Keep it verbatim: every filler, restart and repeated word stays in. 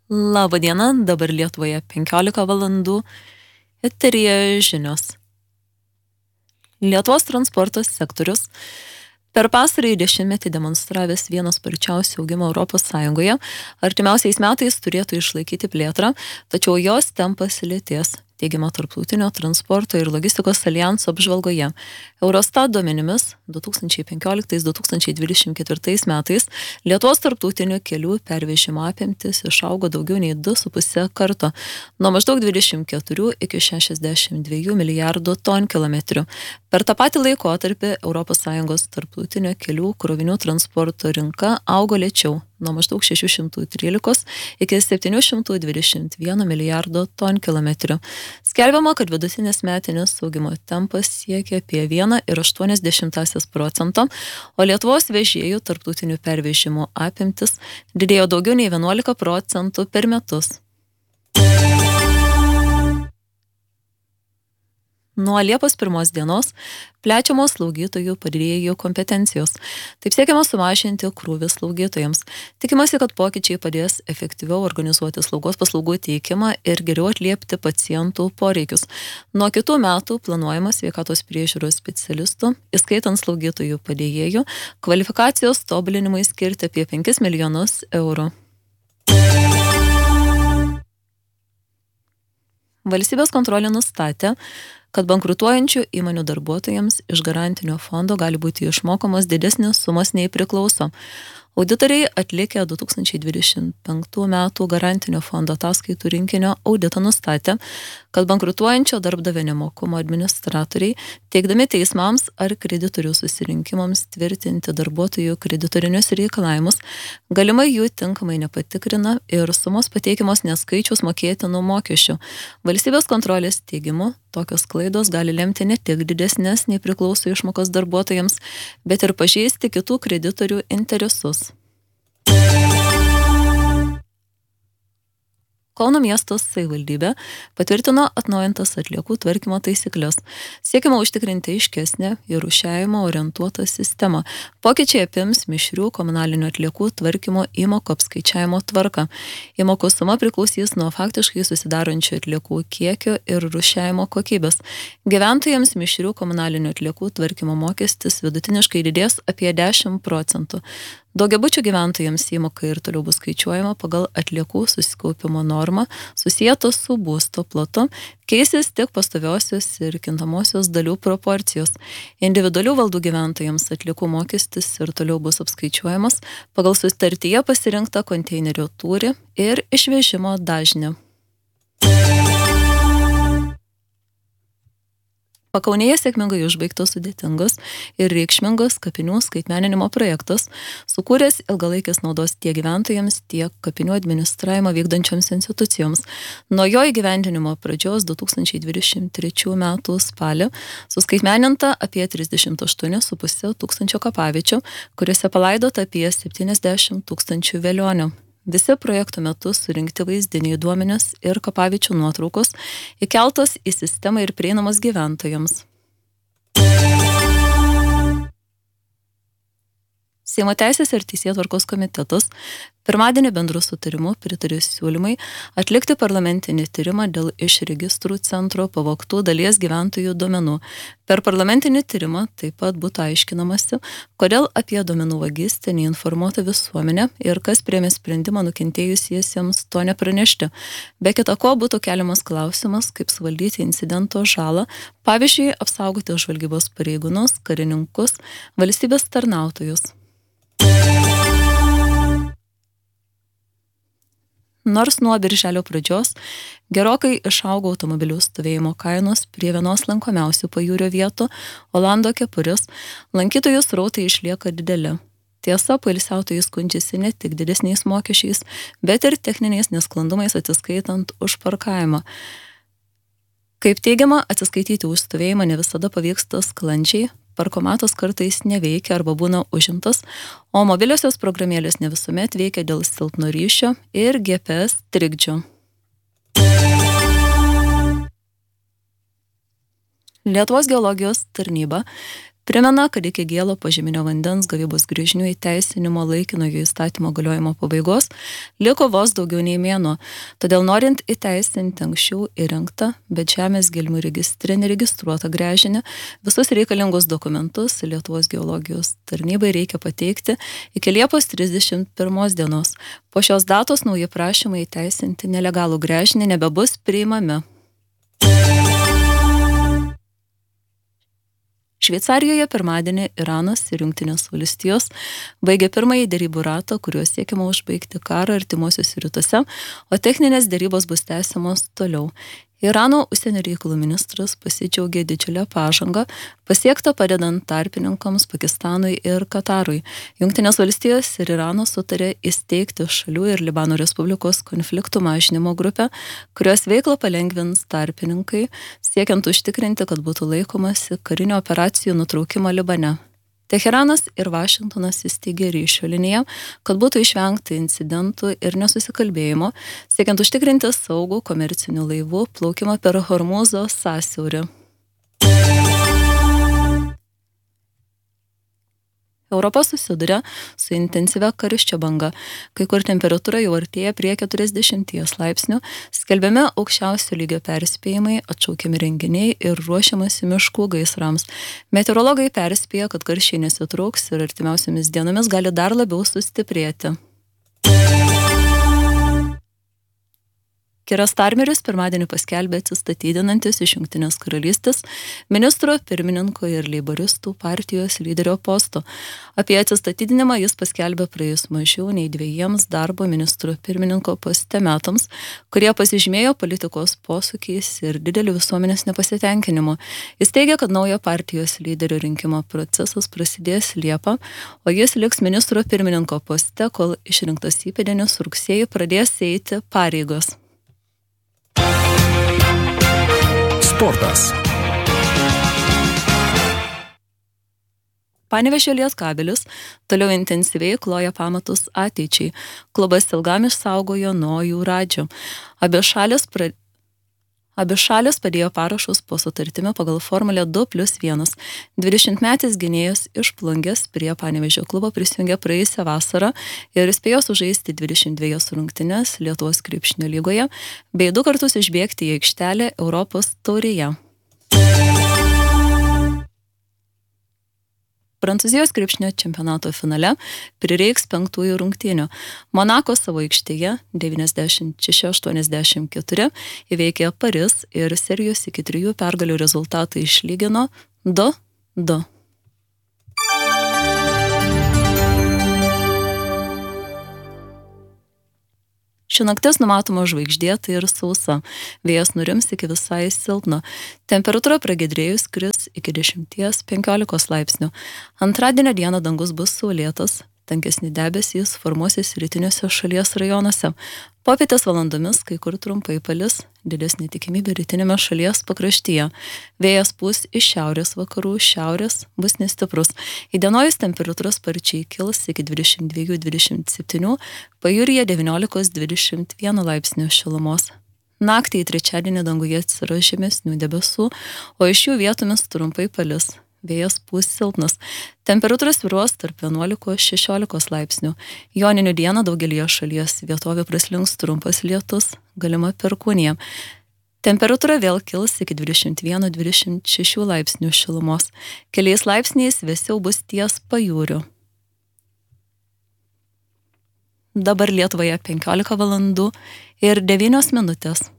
Labą dieną, dabar Lietuvoje penkiolika valandų, eteryje žinios. Lietuvos transporto sektorius per pastarąjį dešimtmetį demonstravęs vieną sparčiausių augimo Europos Sąjungoje, artimiausiais metais turėtų išlaikyti plėtrą, tačiau jos tempas lėtės, teigiama Tarptautinio transporto ir logistikos alijanso apžvalgoje. Eurostat duomenimis du tūkstančiai penkioliktais - du tūkstančiai dvidešimt ketvirtais metais Lietuvos tarptautinių kelių pervežimo apimtis išaugo daugiau nei du su puse karto, nuo maždaug dvidešimt keturių iki šešiasdešimt dviejų milijardų tonkilometrų. Per tą patį laikotarpį Europos Sąjungos tarptautinio kelių krovinių transporto rinka augo lėčiau, nuo maždaug šešių šimtų trylikos iki septynių šimtų dvidešimt vieno milijardo tonkilometrų. Skelbiama, kad vidutinis metinis augimo tempas siekia apie vieną ir aštuonias dešimtąsias procento, o Lietuvos vežėjų tarptautinių pervežimų apimtis didėjo daugiau nei vienuolika procentų per metus. Nuo Liepos pirmos dienos plečiamos slaugytojų padėjėjų kompetencijos. Taip siekiama sumažinti krūvį slaugytojams. Tikimasi, kad pokyčiai padės efektyviau organizuoti slaugos paslaugų teikimą ir geriau atliepti pacientų poreikius. Nuo kitų metų planuojama sveikatos priežiūros specialistų, įskaitant slaugytojų padėjėjų, kvalifikacijos tobulinimui skirti apie penkis milijonus eurų. Valstybės kontrolė nustatė, kad bankrutuojančių įmonių darbuotojams iš garantinio fondo gali būti išmokamos didesnės sumos nei priklauso. Auditoriai atlikę du tūkstančiai dvidešimt penktų metų garantinio fondo ataskaitų rinkinio auditą nustatė, kad bankrutuojančio darbdavio nemokumo administratoriai, teikdami teismams ar kreditorių susirinkimams tvirtinti darbuotojų kreditorinius reikalavimus, galimai jų tinkamai nepatikrina ir sumos pateikiamos neskaičius mokėtinų mokesčių. Valstybės kontrolės teigimu, tokios klaidos gali lemti ne tik didesnės nei priklauso išmokos darbuotojams, bet ir pažeisti kitų kreditorių interesus. Kauno miesto savivaldybė patvirtino atnaujintas atliekų tvarkymo taisyklės. Siekiama užtikrinti aiškesnę į rūšiavimą orientuotą sistemą. Pokyčiai apims mišrių komunalinių atliekų tvarkymo įmokų apskaičiavimo tvarką. Įmokų suma priklausys nuo faktiškai susidarančių atliekų kiekio ir rūšiavimo kokybės. Gyventojams mišrių komunalinių atliekų tvarkymo mokestis vidutiniškai didės apie dešimt procentų. Daugiabučių gyventojams įmoka ir toliau bus skaičiuojama pagal atliekų susikaupimo normą, susietos su būsto plotu, keisis tik pastoviosios ir kintamosios dalių proporcijos. Individualių valdų gyventojams atliekų mokestis ir toliau bus apskaičiuojamas pagal sutartyje pasirinktą konteinerio tūrį ir išvežimo dažnį. Pakaunėje sėkmingai užbaigtos sudėtingos ir reikšmingos kapinių skaitmeninimo projektas, sukūręs ilgalaikės naudos tiek gyventojams, tiek kapinių administravimą vykdančioms institucijoms. Nuo jo įgyvendinimo pradžios du tūkstančiai dvidešimt trečių metų spalį suskaitmeninta apie trisdešimt aštuoni su puse tūkstančio kapaviečių, kuriuose palaidota apie septyniasdešimt tūkstančių velionių. Visi projektų metu surinkti vaizdiniai duomenys ir kapaviečių nuotraukos įkeltos į sistemą ir prieinamos gyventojams. Seimo teisės ir teisėtvarkos komitetas pirmadienį bendru sutarimu pritarė siūlymai atlikti parlamentinį tyrimą dėl iš registrų centro pavogtų dalies gyventojų duomenų. Per parlamentinį tyrimą taip pat būtų aiškinamasi, kodėl apie duomenų vagystę neinformuota visuomenė ir kas priėmė sprendimą nukentėjusiesiems to nepranešti. Be kita ko būtų keliamas klausimas, kaip suvaldyti incidento žalą, pavyzdžiui, apsaugoti žvalgybos pareigūnus, karininkus, valstybės tarnautojus. Nors nuo birželio pradžios gerokai išaugo automobilių stovėjimo kainos prie vienos lankomiausių pajūrio vietų Olando kepurės, lankytojų srautai išlieka dideli. Tiesa, poilsiautojai skundžiasi ne tik didesniais mokesčiais, bet ir techniniais nesklandumais atsiskaitant už parkavimą. Kaip teigiama, atsiskaityti už stovėjimą ne visada pavyksta sklandžiai, parkomatas kartais neveikia arba būna užimtas, o mobiliosios programėlės ne visuomet veikia dėl silpno ryšio ir G P S trikdžių. Lietuvos geologijos tarnyba Primena, kad iki gėlo požeminio vandens gavybos grįžinių įteisinimo laikinojo įstatymo galiojimo pabaigos liko vos daugiau nei mėnuo. Todėl norint įteisinti anksčiau įrengtą, bet žemės gelmių registre neregistruotą gręžinį, visus reikalingus dokumentus Lietuvos geologijos tarnybai reikia pateikti iki Liepos trisdešimt pirmos dienos. Po šios datos nauji prašymai įteisinti nelegalų gręžinį nebebus priimami. Šveicarijoje pirmadienį Iranas ir Jungtinės valstijos baigė pirmąjį derybų ratą, kuriuo siekiama užbaigti karą artimuosiuose rytuose, o techninės derybos bus tęsiamos toliau. Irano užsienio reikalų ministras pasidžiaugė didžiulę pažangą, pasiektą padedant tarpininkams Pakistanui ir Katarui. Jungtinės valstijos ir Iranas sutarė įsteigti šalių ir Libano Respublikos konfliktų mažinimo grupę, kurios veiklą palengvins tarpininkai, siekiant užtikrinti, kad būtų laikomasi karinio operacijų nutraukimo Libane. Teheranas ir Vašingtonas įsteigė ryšio liniją, kad būtų išvengta incidentų ir nesusikalbėjimo, siekiant užtikrinti saugų komercinių laivų plaukimą per Hormūzo sąsiaurį. Europa susiduria su intensyvia karščio banga, kai kur temperatūra jau artėja prie keturiasdešimties laipsnių, skelbiami aukščiausio lygio perspėjimai, atšaukiami renginiai ir ruošiamasi miškų gaisrams. Meteorologai perspėja, kad karščiai nesitrauks ir artimiausiomis dienomis gali dar labiau sustiprėti. Kieras Starmeris pirmadienį paskelbė atsistatydinantis iš Jungtinės karalystės ministro pirmininko ir leiboristų partijos lyderio posto. Apie atsistatydinimą jis paskelbė praėjus mažiau nei dviejiems darbo ministro pirmininko poste metams, kurie pasižymėjo politikos posūkiais ir dideliu visuomenės nepasitenkinimu. Jis teigia, kad naujo partijos lyderio rinkimo procesas prasidės Liepą, o jis liks ministro pirmininko poste, kol išrinktas įpėdinis rugsėjį pradės eiti pareigos. Sportas. Panevėžio Lietkabelis toliau intensyviai kloja pamatus ateičiai. Klubas ilgam išsaugojo Nojų Radžio. Abi šalis pra... Abi šalis padėjo parašus po sutartimi pagal formulę du plius vienas. dvidešimtmetis gynėjas iš Plungės prie Panevėžio klubo prisijungė praėjusią vasarą ir spėjo sužaisti dvidešimt dvi rungtynes Lietuvos krepšinio lygoje bei du kartus išbėgti į aikštelę Europos taurėje. Prancūzijos krepšinio čempionato finale prireiks penktųjų rungtynių. Monako savo aikštėje devyniasdešimt šeši aštuoniasdešimt keturi įveikė Paris ir serijos iki trijų pergalių rezultatą išlygino du du. Ši naktis numatoma žvaigždėta ir sausa. Vėjas nurims iki visai silpno. Temperatūra pragiedrėjus kris iki dešimties penkiolikos laipsnių. Antradienio dieną dangus bus saulėtas, tankesni debesys formuosis rytiniuose šalies rajonuose. Popietės valandomis kai kur trumpai palis, didesnė tikimybė rytinėme šalies pakraštyje. Vėjas pūs iš šiaurės vakarų, šiaurės bus nestiprus. Įdienojus temperatūra sparčiai kils iki dvidešimt dviejų dvidešimt septynių, pajūryje devyniolikos dvidešimt vieno laipsnio šilumos. Naktį į trečiadienį danguje atsiras žemesnių debesų, o iš jų vietomis trumpai palis. Vėjas pūs silpnas. Temperatūra svyruos tarp vienuolikos šešiolikos laipsnių. Joninių dieną daugelyje šalies vietovių praslinks trumpas lietus, galima perkūnija. Temperatūra vėl kils iki dvidešimt vieno dvidešimt šešių laipsnių šilumos. Keliais laipsniais vėsiau bus ties pajūriu. Dabar Lietuvoje penkiolika valandų ir devynios minutės.